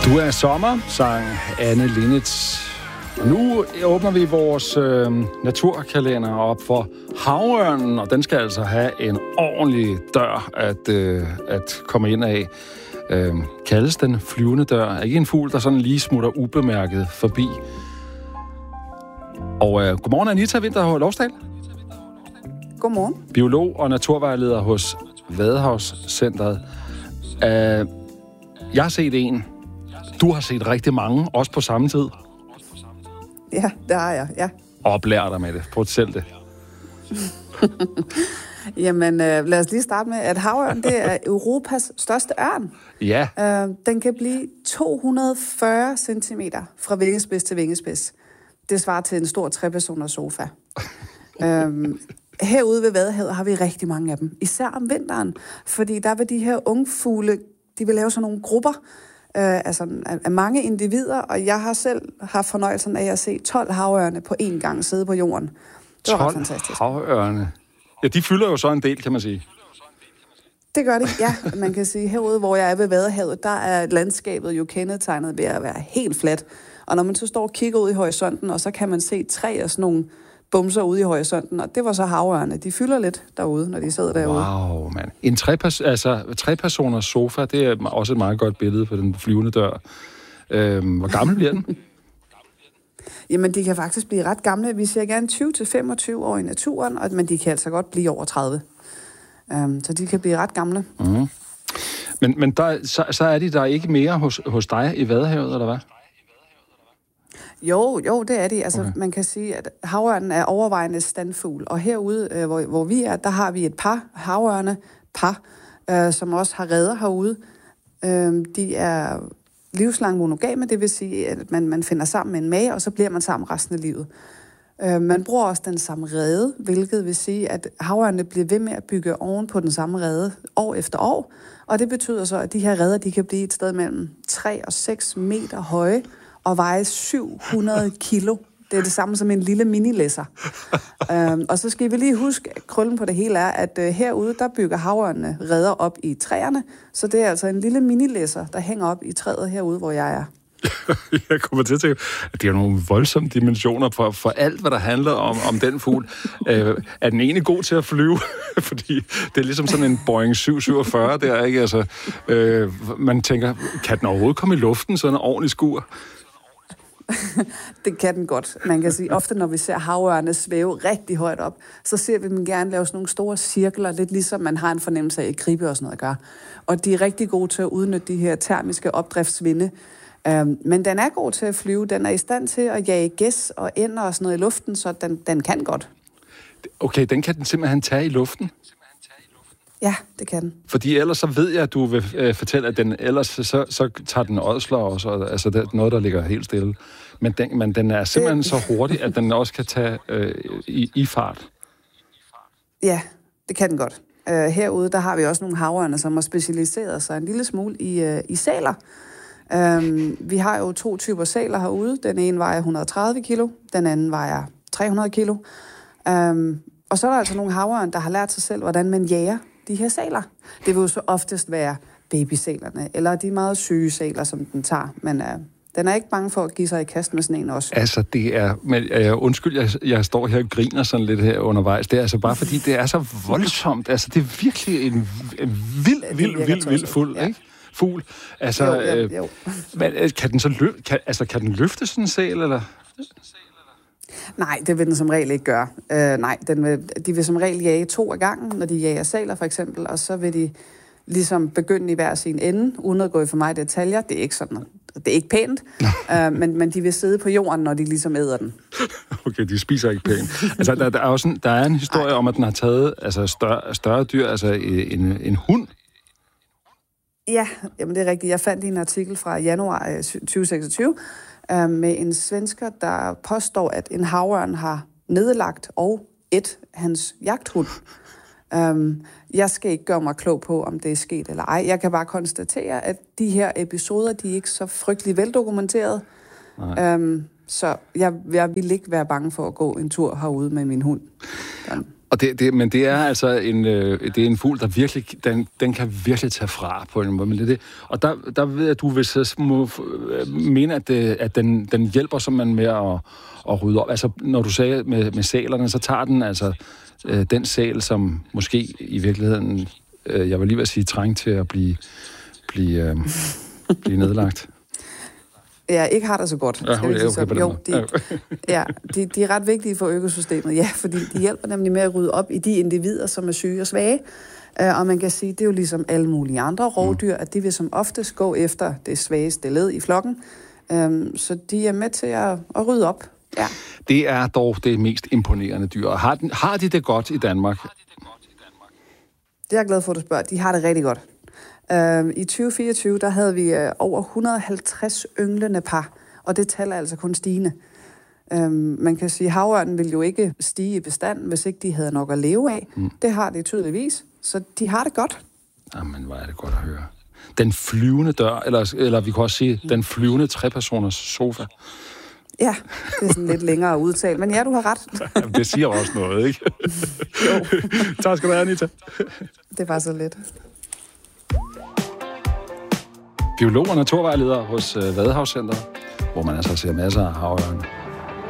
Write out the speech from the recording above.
Du er sommer, sang Anne Linnet. Nu åbner vi vores naturkalender op for havørnen, og den skal altså have en ordentlig dør at komme ind af. Kaldes den flyvende dør. Ikke en fugl, der sådan lige smutter ubemærket forbi. Og godmorgen, Anita Winther Lovsdal. Godmorgen. Biolog og naturvejleder hos Vadehavscentret. Jeg har set en. Du har set rigtig mange, også på samme tid. Ja, det har jeg, ja. Oplærer dig med det. Prøv at selv det. Jamen, lad os lige starte med, at havørn, det er Europas største ørn. Ja. Den kan blive 240 cm fra vingespids til vingespids. Det svarer til en stor 3-personers sofa. Herude ved Vadehavet har vi rigtig mange af dem. Især om vinteren, fordi der vil de her ungfugle, de vil lave sådan nogle grupper, af mange individer, og jeg har selv haft fornøjelsen af at se 12 havørne på én gang sidde på jorden. Det var ret fantastisk. 12 havørne? Ja, de fylder jo så en del, kan man sige. Det gør det, ja. Man kan sige, herude, hvor jeg er ved Vadehavet, der er landskabet jo kendetegnet ved at være helt fladt. Og når man så står og kigger ud i horisonten, og så kan man se 3 af sådan nogle bumser ude i horisonten, og det var så havørne. De fylder lidt derude, når de sidder derude. Wow, mand. En 3-personers sofa, det er også et meget godt billede på den flyvende dør. Hvor gammel bliver den? Jamen, de kan faktisk blive ret gamle. Vi ser gerne 20-25 år i naturen, men de kan altså godt blive over 30. Så de kan blive ret gamle. Mm. Men der, så er de der ikke mere hos dig i Vadehavet, eller hvad? Jo, det er de. Altså, okay. Man kan sige, at havørnen er overvejende standfugl, og herude, hvor vi er, der har vi et par havørne, som også har reder herude. De er livslang monogame, det vil sige, at man finder sammen med en mage, og så bliver man sammen resten af livet. Man bruger også den samme rede, hvilket vil sige, at havørnene bliver ved med at bygge oven på den samme rede år efter år, og det betyder så, at de her reder, de kan blive et sted mellem 3 og 6 meter høje, og veje 700 kilo. Det er det samme som en lille minilæsser. Og så skal vi lige huske, at krøllen på det hele er, at herude, der bygger havørnene reder op i træerne, så det er altså en lille minilæsser, der hænger op i træet herude, hvor jeg er. Jeg kommer til at tænke, at det er nogle voldsomme dimensioner for alt, hvad der handler om den fugl. Er den egentlig god til at flyve? Fordi det er ligesom sådan en Boeing 747 der, ikke? Altså, man tænker, kan den overhovedet komme i luften, sådan en ordentlig skur? Det kan den godt. Man kan sige, ofte når vi ser havørne svæve rigtig højt op, så ser vi dem gerne lave sådan nogle store cirkler, lidt ligesom man har en fornemmelse af i gribe og sådan noget at gøre. Og de er rigtig gode til at udnytte de her termiske opdriftsvinde. Men den er god til at flyve. Den er i stand til at jage gæs og ænder og sådan noget i luften, så den kan godt. Okay, den kan den simpelthen tage i luften? Ja, det kan den. Fordi ellers så ved jeg, at du vil fortælle, at den ellers så tager den ådsler også, altså det er noget, der ligger helt stille. Men den er simpelthen så hurtig, at den også kan tage i fart. Ja, det kan den godt. Herude, der har vi også nogle havørne, som har specialiseret sig en lille smule i sæler. Vi har jo 2 typer sæler herude. Den ene vejer 130 kilo, den anden vejer 300 kilo. Og så er der altså nogle havørne, der har lært sig selv, hvordan man jager de her sæler. Det vil jo så oftest være babysælerne, eller de meget syge sæler, som den tager. Men den er ikke bange for at give sig i kast med sådan en også. Altså, det er... Men, undskyld, jeg står her og griner sådan lidt her undervejs. Det er altså bare fordi, det er så voldsomt. Altså, det er virkelig en vild fuld, ja. Ikke? Fugl. Altså, jo. Men, kan den så kan den løfte sådan en sæl, eller... Nej, det vil den som regel ikke gøre. De vil som regel jage 2 ad gangen, når de jager sæler for eksempel, og så vil de ligesom begynde i hver sin ende, uden at gå i for meget detaljer. Det er ikke sådan, det er ikke pænt, men de vil sidde på jorden, når de ligesom æder den. Okay, de spiser ikke pænt. Altså, der er en historie om, at den har taget altså, større dyr, altså en hund. Ja, jamen det er rigtigt. Jeg fandt en artikel fra januar 2026, med en svensker, der påstår, at en havørn har nedlagt og hans jagthund. Jeg skal ikke gøre mig klog på, om det er sket eller ej. Jeg kan bare konstatere, at de her episoder, de er ikke så frygtelig veldokumenteret. Så jeg vil ikke være bange for at gå en tur herude med min hund. Og men det er altså det er en fugl, der virkelig, den kan virkelig tage fra på en måde. Men det. Og der ved jeg, at du vil må mene, at den hjælper simpelthen med at rydde op. Altså, når du sagde med sælerne, så tager den altså den sæl, som måske i virkeligheden, jeg vil lige ved at sige, trængt til at blive nedlagt. Ja, ikke har det så godt. De er ret vigtige for økosystemet, ja, fordi de hjælper nemlig med at rydde op i de individer, som er syge og svage. Og man kan sige, det er jo ligesom alle mulige andre rovdyr, at de vil som oftest gå efter det svageste led i flokken. Så de er med til at rydde op. Ja. Det er dog det mest imponerende dyr. Har de det godt i Danmark? Det er jeg glad for, at du spørger. De har det rigtig godt. I 2024, der havde vi over 150 ynglende par, og det tal er altså kun stigende. Man kan sige, at havørnen ville jo ikke stige i bestanden, hvis ikke de havde nok at leve af. Det har de tydeligvis, så de har det godt. Jamen, hvor er det godt at høre. Den flyvende dør, eller vi kan også sige, den flyvende trepersoners sofa. Ja, det er sådan lidt længere udtalt, men ja, du har ret. Jamen, det siger også noget, ikke? Jo. Tak skal du have, Anita. Det var så lidt. Biolog og naturvejleder hos Vadehavscentret, hvor man altså ser masser af havørne.